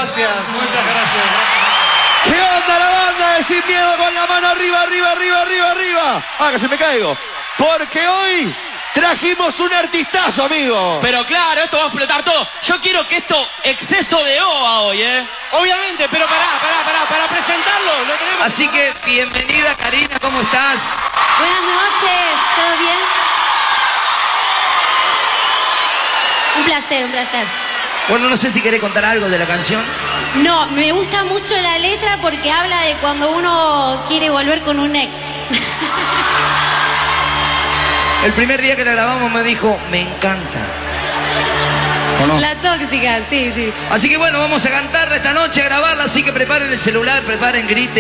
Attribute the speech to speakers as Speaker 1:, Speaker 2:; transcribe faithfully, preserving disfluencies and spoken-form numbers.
Speaker 1: gracias, muchas gracias.
Speaker 2: ¿Qué onda la banda de Sin Miedo con la mano arriba, arriba, arriba, arriba, arriba? Ah, que se me caigo. Porque hoy trajimos un artistazo, amigo.
Speaker 3: Pero claro, esto va a explotar todo. Yo quiero que esto, exceso de O A hoy, ¿eh?
Speaker 1: Obviamente, pero pará, pará, pará, para presentarlo, lo tenemos.
Speaker 4: Así que, bienvenida, Karina, ¿cómo estás?
Speaker 5: Buenas noches, ¿todo bien? Un placer, un placer.
Speaker 4: Bueno, no sé si querés contar algo de la canción.
Speaker 5: No, me gusta mucho la letra porque habla de cuando uno quiere volver con un ex.
Speaker 4: El primer día que la grabamos me dijo, me encanta. ¿O no?
Speaker 5: La tóxica, sí, sí.
Speaker 4: Así que bueno, vamos a cantarla esta noche, a grabarla, así que preparen el celular, preparen, griten.